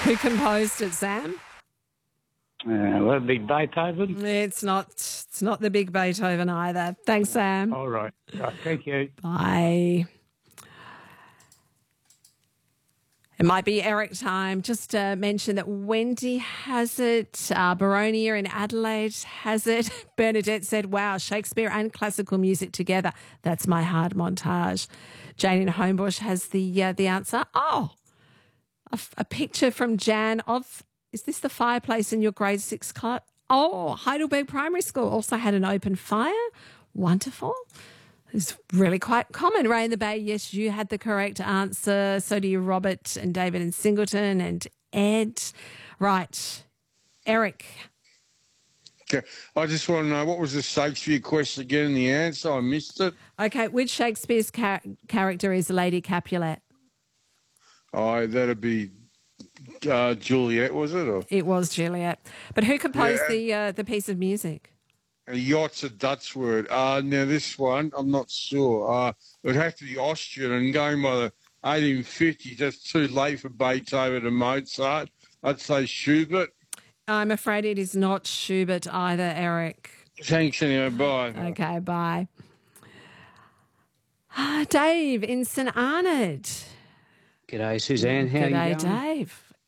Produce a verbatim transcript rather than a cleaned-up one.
Who composed it, Sam? Uh, well, big Beethoven. It's not. It's not the big Beethoven either. Thanks, Sam. All right. Right. Thank you. Bye. It might be Eric time. Just to mention that Wendy has it. Uh, Baronia in Adelaide has it. Bernadette said, wow, Shakespeare and classical music together. That's my hard montage. Jane in Homebush has the uh, the answer. Oh, a, a picture from Jan of, is this the fireplace in your grade six class? Oh, Heidelberg Primary School also had an open fire. Wonderful. It's really quite common. Ray in the Bay, yes, you had the correct answer. So do you, Robert and David and Singleton and Ed. Right. Eric. Okay. I just want to know, what was the Shakespeare question again and the answer? I missed it. Okay, which Shakespeare's char- character is Lady Capulet? Oh, that'd be uh, Juliet, was it? Or? It was Juliet. But who composed Yeah. the uh, the piece of music? A yacht's a Dutch word. Uh, now, this one, I'm not sure. Uh, it would have to be Austrian, and going by the eighteen fifties, that's too late for Beethoven and Mozart. I'd say Schubert. I'm afraid it is not Schubert either, Eric. Thanks, anyway. Bye. Okay, bye. Ah, Dave in St Arnaud. G'day, Suzanne. How G'day, you going? Dave.